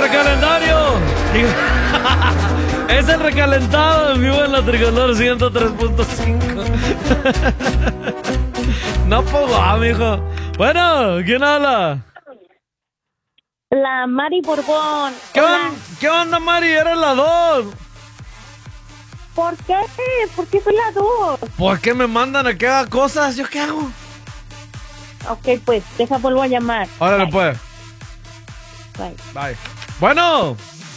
recalentario. Es el recalentado en vivo en la Tricolor 103.5. No puedo, amigo. Bueno, ¿quién habla? La Mari Borbón. ¿Qué onda, Mari? Eres la 2. ¿Por qué? ¿Por qué soy la 2? ¿Por qué me mandan a que haga cosas? ¿Yo qué hago? Ok, pues, vuelvo a llamar. Órale, pues. Bye. Bye. Bueno.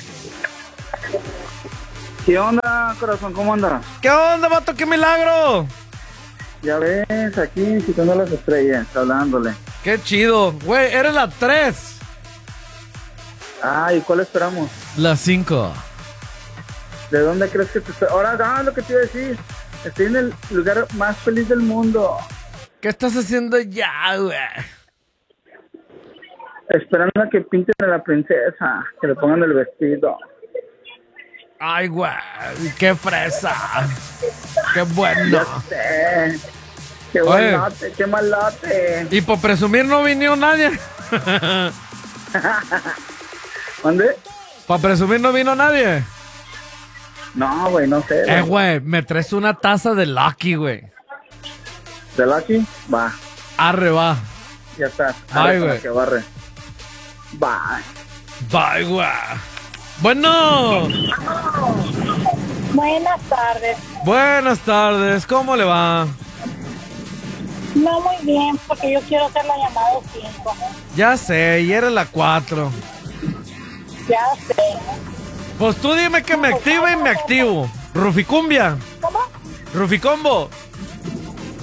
¿Qué onda, corazón? ¿Cómo andas? ¿Qué onda, vato? ¡Qué milagro! Ya ves, aquí quitando las estrellas, hablándole. ¡Qué chido! Güey, eres la 3. Ah, ¿y cuál esperamos? La 5. ¿De dónde crees que te estoy? Ahora, lo que te iba a decir. Estoy en el lugar más feliz del mundo. ¿Qué estás haciendo ya, güey? Esperando a que pinten a la princesa, que le pongan el vestido. Ay, güey, qué fresa. Qué bueno. Ya sé. Qué buen lote, qué mal lote. Y por presumir no vino nadie. ¿Dónde? Para presumir no vino nadie. No, güey, no sé. Güey, me traes una taza de Lucky, güey. ¿De Lucky? Va. Arre, va. Ya está. Bye, güey. Que barre. Bye. Bye, güey. Bueno. Buenas tardes. Buenas tardes, ¿cómo le va? No muy bien, porque yo quiero hacer la llamada 5. Ya sé, y eres la 4. Ya sé. Pues tú dime que me active y me activo. Ruficumbia. ¿Cómo? Ruficombo.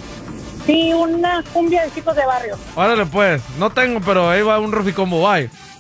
Sí, una cumbia de chicos de barrio. Órale pues, no tengo, pero ahí va un Ruficombo, bye.